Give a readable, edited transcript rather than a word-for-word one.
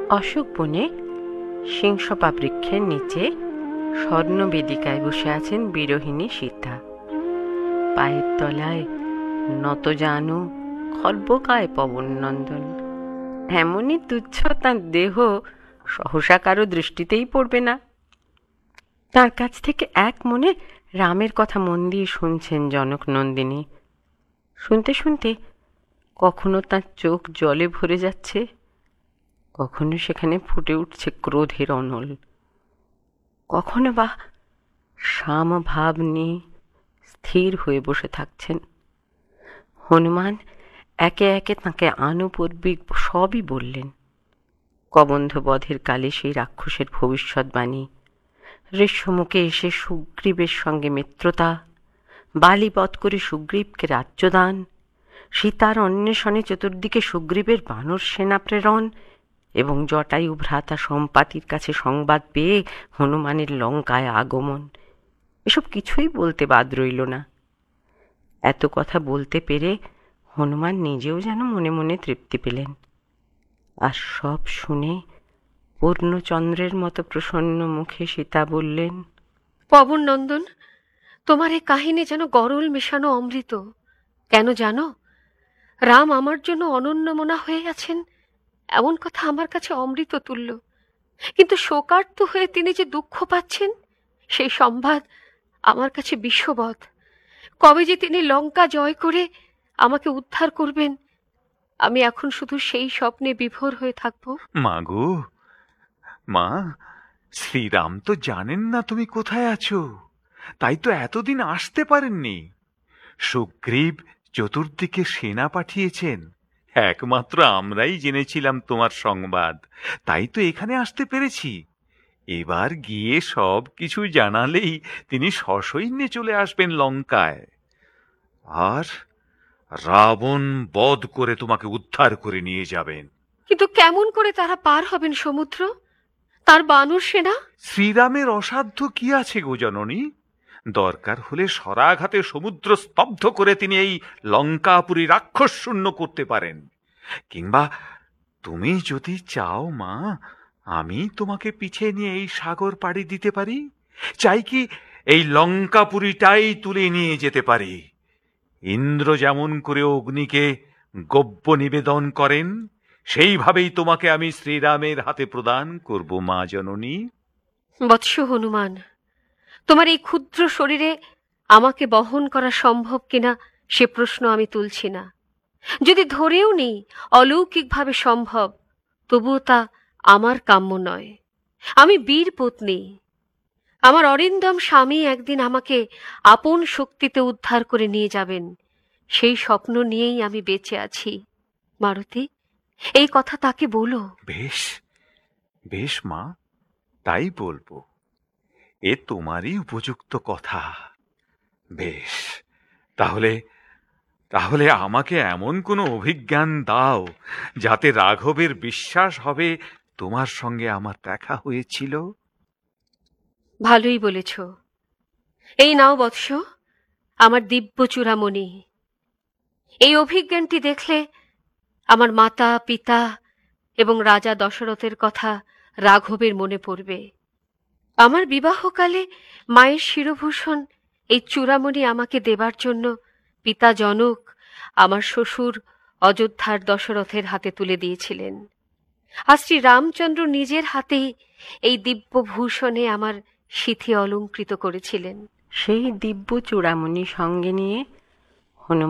অশোক বনে সিংসপা বৃক্ষের নিচে স্বর্ণ বেদিকায় বসে আছেন বিরোহিণী সীতা। পায়ের তলায় নত জানু, খর্বকায় পবননন্দন। এমনই তুচ্ছ তাঁর দেহ সহসা কারো দৃষ্টিতেই পড়বে না। তার কাছ থেকে এক মনে রামের কথা মন দিয়ে শুনছেন জনক নন্দিনী। শুনতে শুনতে কখনো তার চোখ জলে ভরে যাচ্ছে, কখনো সেখানে ফুটে উঠছে ক্রোধের অনল, কখনো বা সামভাব নিয়ে স্থির হয়ে বসে থাকছেন। হনুমান একে একে তাঁকে আনুপূর্বিক সবই বললেন। কবন্ধ বধের কালে সেই রাক্ষসের ভবিষ্যৎবাণী, ঋষ্যমুখে এসে সুগ্রীবের সঙ্গে মিত্রতা, বালিবধ করে সুগ্রীবকে রাজ্যদান, সীতার অন্বেষণে চতুর্দিকে সুগ্রীবের বানর সেনা প্রেরণ এবং জটায়ু ভ্রাতা সম্পাতির কাছে সংবাদ পেয়ে হনুমানের লঙ্কায় আগমন, এসব কিছুই বলতে বাদ রইল না। এত কথা বলতে পেরে হনুমান নিজেও যেন মনে মনে তৃপ্তি পেলেন। আর সব শুনে পূর্ণচন্দ্রের মতো প্রসন্ন মুখে সীতা বললেন, পবন নন্দন, তোমার এই কাহিনী যেন গরল মেশানো অমৃত। কেন জানো, রাম আমার জন্য অনন্যমনা হয়ে আছেন, এমন কথা আমার কাছে অমৃত তুল্য। কিন্তু শোকার্ত হয়ে তিনি যে দুঃখ পাচ্ছেন, সেই সংবাদ আমার কাছে বিশ্ববৎ। কবে যে তিনি লঙ্কা জয় করে আমাকে উদ্ধার করবেন, আমি এখন শুধু সেই স্বপ্নে বিভোর হয়ে থাকব। মাগো, মা, শ্রীরাম তো জানেন না তুমি কোথায় আছো, তাই তো এতদিন আসতে পারেননি। সুগ্রীব চতুর্দিকে সেনা পাঠিয়েছেন, একমাত্র আমরাই জেনেছিলাম তোমার সংবাদ, তাই তো এখানে আসতে পেরেছি। এবার গিয়ে সব কিছু জানালেই তিনি সসৈন্যে চলে আসবেন লঙ্কায়, আর রাবণ বধ করে তোমাকে উদ্ধার করে নিয়ে যাবেন। কিন্তু কেমন করে তারা পার হবেন সমুদ্র, তার বানর সেনা? শ্রীরামের অসাধ্য কি আছে গো জননী? দরকার হলে সরাঘাতে সমুদ্র স্তব্ধ করে তিনি এই লঙ্কাপুরী রাক্ষস শূন্য করতে পারেন। কিংবা তুমি যদি চাও মা, আমি তোমাকে পিছিয়ে নিয়ে এই সাগর পাড়ি দিতে পারি। চাই কি এই লঙ্কাপুরীটাই তুলে নিয়ে যেতে পারি। ইন্দ্র যেমন করে অগ্নিকে গব্য নিবেদন করেন, সেইভাবেই তোমাকে আমি শ্রীরামের হাতে প্রদান করব মা জননী। বৎস হনুমান, তোমার এই ক্ষুদ্র শরীরে আমাকে বহন করা সম্ভব কিনা সে প্রশ্ন আমি তুলছি না। যদি ধরেও নেই অলৌকিকভাবে সম্ভব, তবুও তা আমার কাম্য নয়। আমি বীর পত্নী। আমার অরিন্দম স্বামী একদিন আমাকে আপন শক্তিতে উদ্ধার করে নিয়ে যাবেন, সেই স্বপ্ন নিয়েই আমি বেঁচে আছি। মারুতি, এই কথা তাকে বলো। বেশ বেশ মা, তাই বলবো। এ তোমারই উপযুক্ত কথা। বেশ, তাহলে তাহলে আমাকে এমন কোনো অভিজ্ঞান দাও যাতে রাঘবের বিশ্বাস হবে তোমার সঙ্গে আমার দেখা হয়েছিল। ভালোই বলেছ। এই নাও বৎস, আমার দিব্য চূড়ামণি। এই অভিজ্ঞানটি দেখলে আমার মাতা পিতা এবং রাজা দশরথের কথা রাঘবের মনে পড়বে। আমার বিবাহকালে মায়ের শিরভূষণ এই চূড়ামণি আমাকে দেবার জন্য পিতা জনক আমার শ্বশুর অযোধ্যার দশরথের হাতে তুলে দিয়েছিলেন। আর শ্রী রামচন্দ্র নিজের হাতেই এই দিব্য ভূষণে আমার সিথি অলঙ্কৃত করেছিলেন। সেই দিব্য চূড়ামণি সঙ্গে নিয়ে